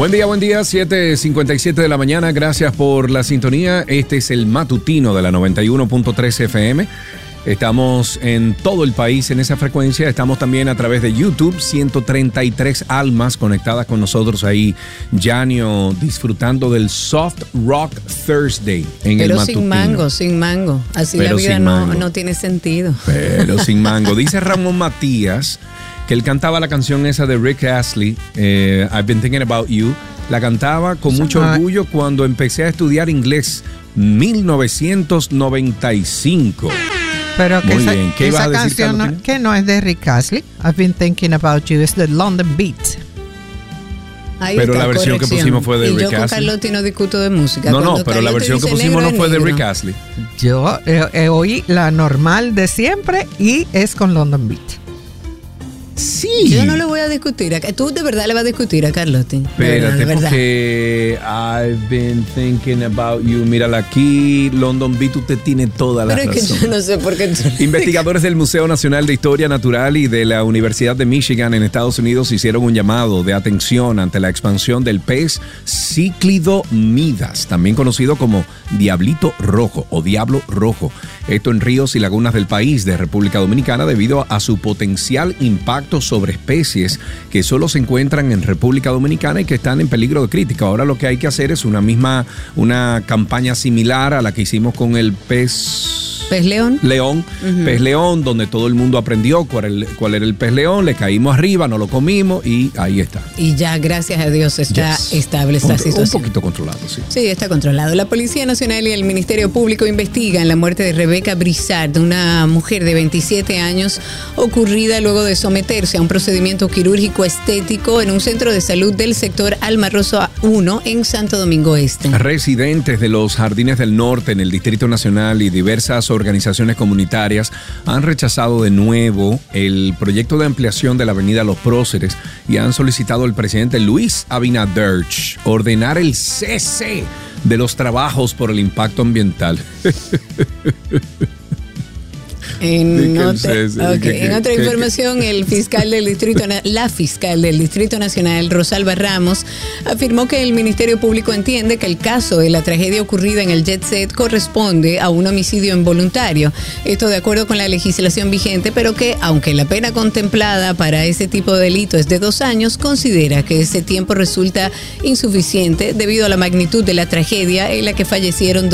Buen día, 7:57 de la mañana. Gracias por la sintonía. Este es el matutino de la 91.3 FM. Estamos en todo el país en esa frecuencia. Estamos también a través de YouTube. 133 almas conectadas con nosotros ahí. Yanio disfrutando del Soft Rock Thursday en el matutino. Pero sin mango. Así pero la vida no tiene sentido. Pero sin mango. Dice Ramón Matías que él cantaba la canción esa de Rick Astley, I've Been Thinking About You. La cantaba con mucho orgullo cuando empecé a estudiar inglés, 1995. Pero que esa canción que no es de Rick Astley, I've Been Thinking About You, es de London Beat. Ahí pero la versión que pusimos fue de Rick Astley. Yo con Carlotti no discuto de música. No, pero la versión que pusimos no fue de Rick Astley. Yo oí la normal de siempre y es con London Beat. Sí. Yo no lo voy a discutir. Tú de verdad le vas a discutir a Carlotti. Espérate, porque I've been thinking about you. Mírala aquí, London Beat, usted tiene toda la razón. Pero es que yo no sé por qué. Investigadores del Museo Nacional de Historia Natural y de la Universidad de Michigan en Estados Unidos hicieron un llamado de atención ante la expansión del pez cíclido Midas, también conocido como diablito rojo o diablo rojo. Esto en ríos y lagunas del país de República Dominicana debido a su potencial impacto sobre especies que solo se encuentran en República Dominicana y que están en peligro de crítica. Ahora lo que hay que hacer es una campaña similar a la que hicimos con el pez león. Pez león, donde todo el mundo aprendió cuál era el pez león, le caímos arriba, no lo comimos y ahí está. Y ya, gracias a Dios, está estable esta situación. Un poquito controlado, sí. Sí, está controlado. La Policía Nacional y el Ministerio Público investigan la muerte de Rebeca Brizard, una mujer de 27 años, ocurrida luego de someterse a un procedimiento quirúrgico estético en un centro de salud del sector Alma Rosa 1 en Santo Domingo Este. Residentes de los Jardines del Norte en el Distrito Nacional y diversas organizaciones comunitarias han rechazado de nuevo el proyecto de ampliación de la avenida Los Próceres y han solicitado al presidente Luis Abinader ordenar el cese de los trabajos por el impacto ambiental. En otra información, la fiscal del Distrito Nacional, Rosalba Ramos, afirmó que el Ministerio Público entiende que el caso de la tragedia ocurrida en el Jet Set corresponde a un homicidio involuntario. Esto de acuerdo con la legislación vigente, pero que, aunque la pena contemplada para ese tipo de delito es de 2 años, considera que ese tiempo resulta insuficiente debido a la magnitud de la tragedia en la que fallecieron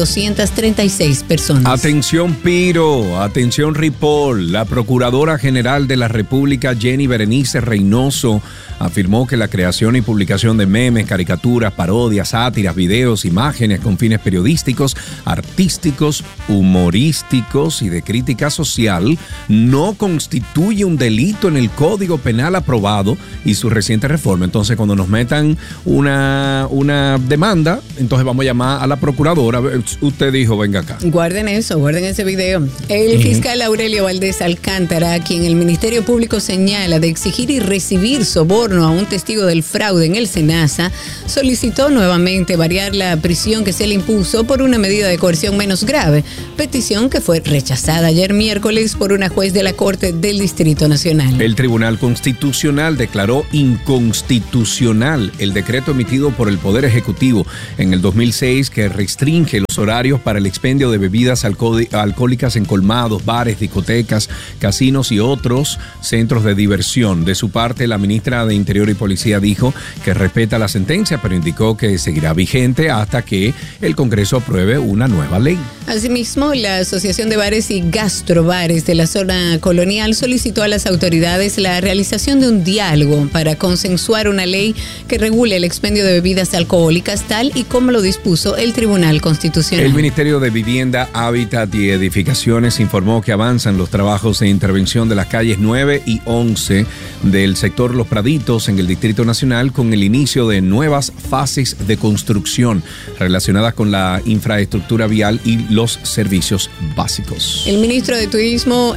236 personas. Atención, Piro, atención, Ripoll. La Procuradora General de la República, Jenny Berenice Reynoso, afirmó que la creación y publicación de memes, caricaturas, parodias, sátiras, videos, imágenes con fines periodísticos, artísticos, humorísticos y de crítica social no constituye un delito en el Código Penal aprobado y su reciente reforma. Entonces, cuando nos metan una demanda, entonces vamos a llamar a la Procuradora. Usted dijo, venga acá. Guarden ese video. El fiscal Aurelio Valdés Alcántara, a quien el Ministerio Público señala de exigir y recibir soborno a un testigo del fraude en el SENASA, solicitó nuevamente variar la prisión que se le impuso por una medida de coerción menos grave, petición que fue rechazada ayer miércoles por una juez de la Corte del Distrito Nacional. El Tribunal Constitucional declaró inconstitucional el decreto emitido por el Poder Ejecutivo en el 2006 que restringe los horarios para el expendio de bebidas alcohólicas en colmados, bares, discotecas, casinos y otros centros de diversión. De su parte, la ministra de Interior y Policía dijo que respeta la sentencia, pero indicó que seguirá vigente hasta que el Congreso apruebe una nueva ley. Asimismo, la Asociación de Bares y Gastrobares de la zona colonial solicitó a las autoridades la realización de un diálogo para consensuar una ley que regule el expendio de bebidas alcohólicas tal y como lo dispuso el Tribunal Constitucional. El Ministerio de Vivienda, Hábitat y Edificaciones informó que avanzan los trabajos de intervención de las calles 9 y 11 del sector Los Praditos en el Distrito Nacional con el inicio de nuevas fases de construcción relacionadas con la infraestructura vial y los servicios básicos. El ministro de Turismo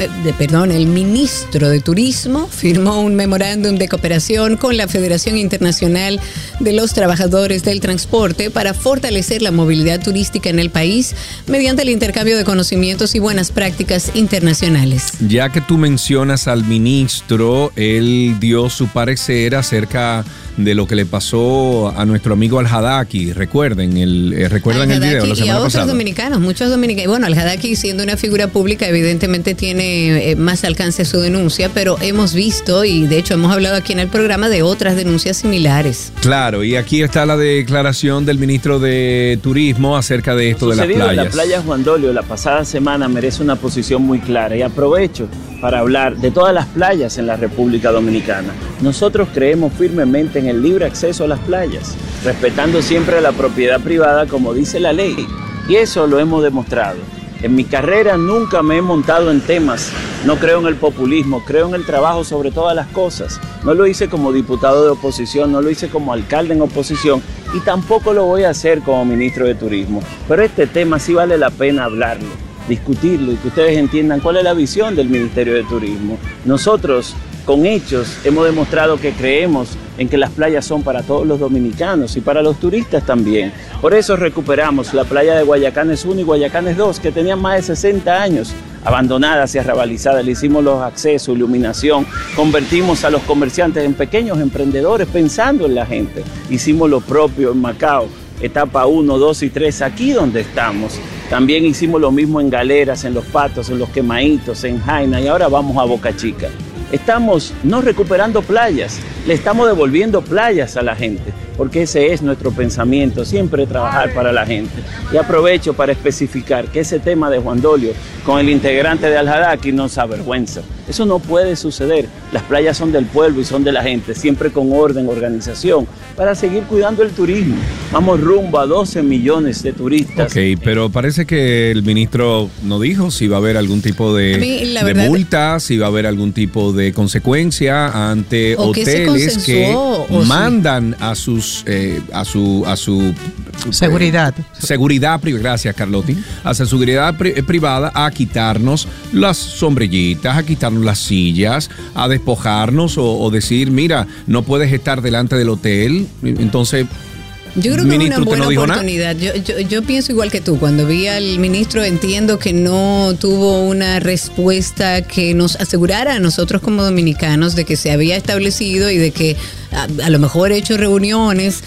firmó un memorándum de cooperación con la Federación Internacional de los Trabajadores del Transporte para fortalecer la movilidad turística en el país mediante el intercambio de conocimientos y buenas prácticas internacionales. Ya que tú mencionas al ministro, él dio su parecer acerca de lo que le pasó a nuestro amigo Al-Hadaki. Recuerdan el video la semana y a otros pasada. Dominicanos, muchos dominicanos. Bueno, Al-Hadaki, siendo una figura pública, evidentemente tiene más alcance su denuncia, pero hemos visto, y de hecho hemos hablado aquí en el programa, de otras denuncias similares. Claro, y aquí está la declaración del ministro de Turismo acerca de esto de las playas. La playa Juan Dolio la pasada semana merece una posición muy clara, y aprovecho para hablar de todas las playas en la República Dominicana. Nosotros creemos firmemente en el libre acceso a las playas, respetando siempre la propiedad privada como dice la ley, y eso lo hemos demostrado. En mi carrera nunca me he montado en temas, no creo en el populismo, creo en el trabajo sobre todas las cosas. No lo hice como diputado de oposición, no lo hice como alcalde en oposición y tampoco lo voy a hacer como ministro de Turismo. Pero este tema sí vale la pena hablarlo, discutirlo y que ustedes entiendan cuál es la visión del Ministerio de Turismo. Nosotros, con hechos, hemos demostrado que creemos en que las playas son para todos los dominicanos y para los turistas también. Por eso recuperamos la playa de Guayacanes 1 y Guayacanes 2, que tenían más de 60 años abandonadas y arrabalizadas. Le hicimos los accesos, iluminación, convertimos a los comerciantes en pequeños emprendedores pensando en la gente. Hicimos lo propio en Macao, etapa 1, 2 y 3, aquí donde estamos. También hicimos lo mismo en Galeras, en Los Patos, en Los Quemaditos, en Jaina, y ahora vamos a Boca Chica. Estamos no recuperando playas, le estamos devolviendo playas a la gente, porque ese es nuestro pensamiento, siempre trabajar para la gente. Y aprovecho para especificar que ese tema de Juan Dolio con el integrante de Al-Hadaki nos avergüenza. Eso no puede suceder. Las playas son del pueblo y son de la gente, siempre con orden, organización, para seguir cuidando el turismo. Vamos rumbo a 12 millones de turistas. Ok, pero parece que el ministro no dijo si va a haber algún tipo de multa, si va a haber algún tipo de consecuencia ante hoteles que mandan a sus seguridad privada. Gracias, Carlotti. Hacia seguridad privada a quitarnos las sombrillitas, a quitarnos las sillas, a despojarnos o decir, mira, no puedes estar delante del hotel. Entonces, yo creo que es una buena oportunidad. Yo pienso igual que tú. Cuando vi al ministro, entiendo que no tuvo una respuesta que nos asegurara a nosotros como dominicanos de que se había establecido y de que a lo mejor he hecho reuniones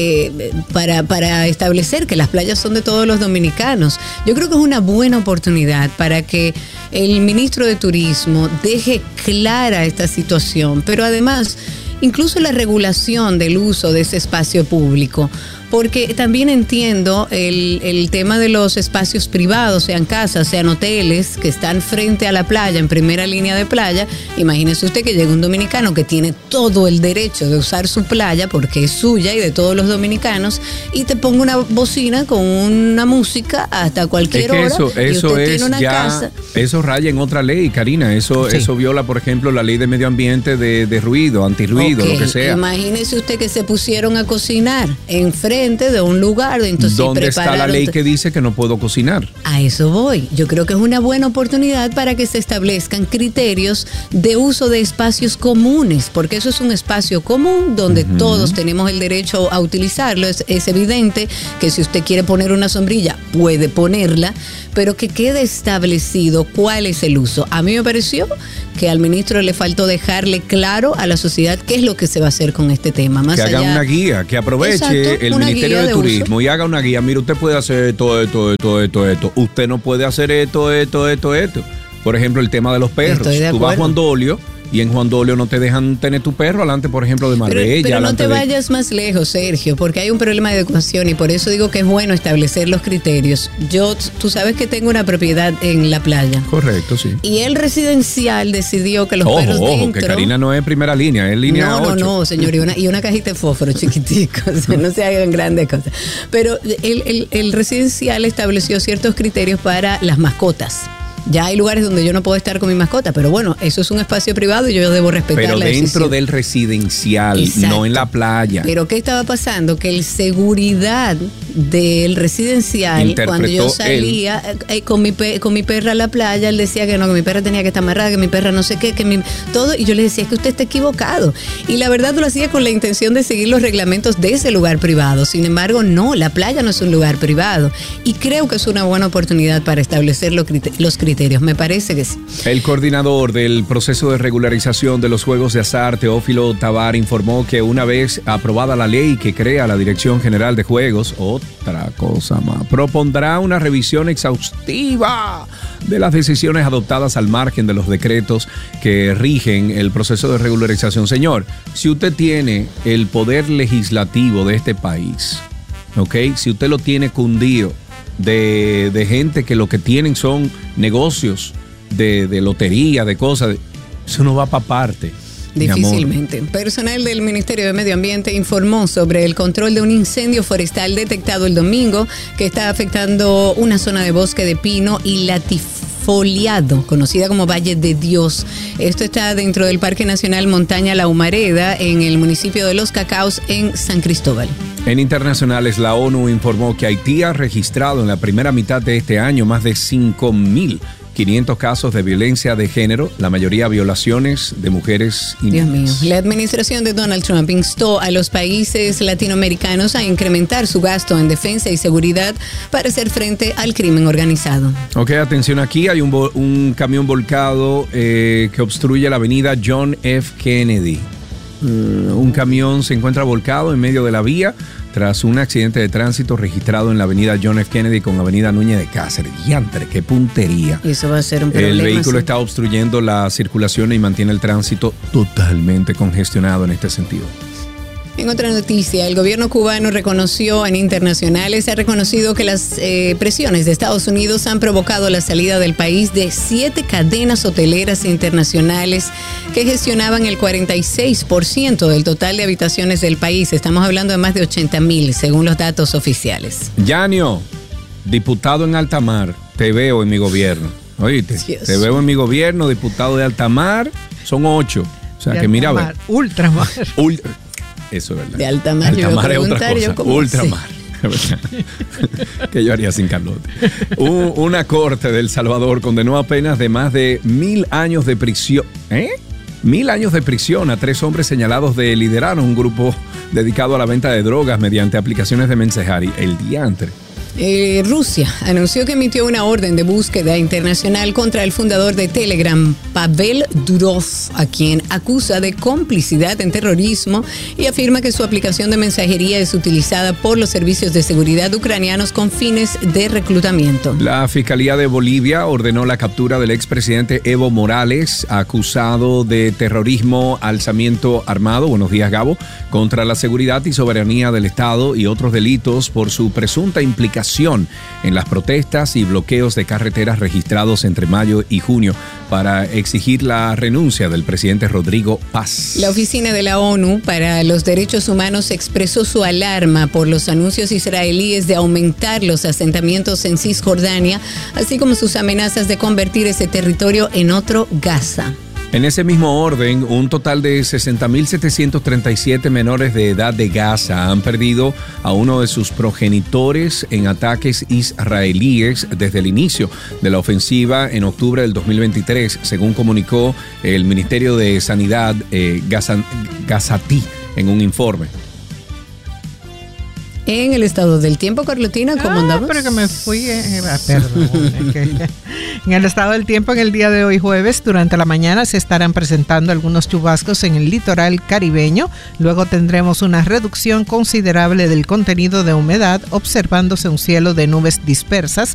para establecer que las playas son de todos los dominicanos. Yo creo que es una buena oportunidad para que el ministro de Turismo deje clara esta situación, pero además incluso la regulación del uso de ese espacio público, porque también entiendo el tema de los espacios privados, sean casas, sean hoteles, que están frente a la playa, en primera línea de playa. Imagínese usted que llega un dominicano que tiene todo el derecho de usar su playa porque es suya y de todos los dominicanos, y te ponga una bocina con una música hasta cualquier hora. Eso tiene una casa. Eso raya en otra ley, Karina. Eso viola, por ejemplo, la ley de medio ambiente de ruido, antirruido, lo que sea. Imagínese usted que se pusieron a cocinar enfrente de un lugar, entonces ¿dónde está la ley que dice que no puedo cocinar? A eso voy. Yo creo que es una buena oportunidad para que se establezcan criterios de uso de espacios comunes, porque eso es un espacio común donde todos tenemos el derecho a utilizarlo. Es evidente que si usted quiere poner una sombrilla, puede ponerla, pero que quede establecido cuál es el uso. A mí me pareció que al ministro le faltó dejarle claro a la sociedad qué es lo que se va a hacer con este tema. Más que haga una guía, que aproveche el Ministerio de Turismo uso y haga una guía. Mira, usted puede hacer esto. Usted no puede hacer esto. Por ejemplo, el tema de los perros. Tú vas a Juan Dolio y en Juan Dolio no te dejan tener tu perro delante, por ejemplo, de Marbella. Pero no te vayas más lejos, Sergio, porque hay un problema de adecuación y por eso digo que es bueno establecer los criterios. Tú sabes que tengo una propiedad en la playa. Correcto, sí. Y el residencial decidió que los perros dentro... que Karina no es primera línea, es línea 8. No, señor, y una cajita de fósforo chiquitico, o sea, no se hagan grandes cosas. Pero el residencial estableció ciertos criterios para las mascotas. Ya hay lugares donde yo no puedo estar con mi mascota, pero bueno, eso es un espacio privado y yo debo respetar la decisión. Pero dentro del residencial, exacto, no en la playa. Pero ¿qué estaba pasando? Que el seguridad del residencial, cuando yo salía con mi perra a la playa, él decía que no, que mi perra tenía que estar amarrada, que mi perra no sé qué, todo, y yo le decía, es que usted está equivocado. Y la verdad lo hacía con la intención de seguir los reglamentos de ese lugar privado. Sin embargo, no, la playa no es un lugar privado. Y creo que es una buena oportunidad para establecer los criterios. Me parece que sí. El coordinador del proceso de regularización de los juegos de azar, Teófilo Tabar, informó que una vez aprobada la ley que crea la Dirección General de Juegos, otra cosa más, propondrá una revisión exhaustiva de las decisiones adoptadas al margen de los decretos que rigen el proceso de regularización. Señor, si usted tiene el poder legislativo de este país, ¿ok? Si usted lo tiene cundido de gente que lo que tienen son negocios de lotería, de cosas, eso no va para parte. Difícilmente. Personal del Ministerio de Medio Ambiente informó sobre el control de un incendio forestal detectado el domingo que está afectando una zona de bosque de pino y latifoliado, conocida como Valle de Dios. Esto está dentro del Parque Nacional Montaña La Humareda, en el municipio de Los Cacaos, en San Cristóbal. En internacionales, la ONU informó que Haití ha registrado en la primera mitad de este año más de 5.500 casos de violencia de género, la mayoría violaciones de mujeres y niñas. Dios mío. La administración de Donald Trump instó a los países latinoamericanos a incrementar su gasto en defensa y seguridad para hacer frente al crimen organizado. Ok, atención aquí, hay un camión volcado que obstruye la avenida John F. Kennedy. Un camión se encuentra volcado en medio de la vía tras un accidente de tránsito registrado en la avenida John F. Kennedy con avenida Núñez de Cáceres. Diantre, qué puntería. Eso va a ser un problema. El vehículo está obstruyendo la circulación y mantiene el tránsito totalmente congestionado en este sentido. En otra noticia, el gobierno cubano reconoció en internacionales, ha reconocido que las presiones de Estados Unidos han provocado la salida del país de 7 cadenas hoteleras internacionales que gestionaban el 46% del total de habitaciones del país. Estamos hablando de más de 80,000, según los datos oficiales. Yanio, diputado en Altamar, te veo en mi gobierno. Oíste, Dios. Te veo en mi gobierno, diputado de Altamar, son 8. O sea, de que mira, a ver. Ultramar. Eso es verdad. De Altamar, Altamar es otra cosa. Ultramar. Que yo haría sin Carlote. Una corte de El Salvador condenó a penas de más de 1,000 años de prisión. 1,000 años de prisión a 3 hombres señalados de liderar un grupo dedicado a la venta de drogas mediante aplicaciones de mensajería. El diantre. Rusia anunció que emitió una orden de búsqueda internacional contra el fundador de Telegram, Pavel Durov, a quien acusa de complicidad en terrorismo y afirma que su aplicación de mensajería es utilizada por los servicios de seguridad ucranianos con fines de reclutamiento. La Fiscalía de Bolivia ordenó la captura del expresidente Evo Morales, acusado de terrorismo, alzamiento armado, buenos días Gabo, contra la seguridad y soberanía del Estado y otros delitos por su presunta implicación en las protestas y bloqueos de carreteras registrados entre mayo y junio para exigir la renuncia del presidente Rodrigo Paz. La Oficina de la ONU para los Derechos Humanos expresó su alarma por los anuncios israelíes de aumentar los asentamientos en Cisjordania, así como sus amenazas de convertir ese territorio en otro Gaza. En ese mismo orden, un total de 60.737 menores de edad de Gaza han perdido a uno de sus progenitores en ataques israelíes desde el inicio de la ofensiva en octubre del 2023, según comunicó el Ministerio de Sanidad gazatí en un informe. En el estado del tiempo, Carlotina, ¿cómo andamos? Pero que me fui, perdón. En el estado del tiempo, en el día de hoy jueves, durante la mañana se estarán presentando algunos chubascos en el litoral caribeño. Luego tendremos una reducción considerable del contenido de humedad, observándose un cielo de nubes dispersas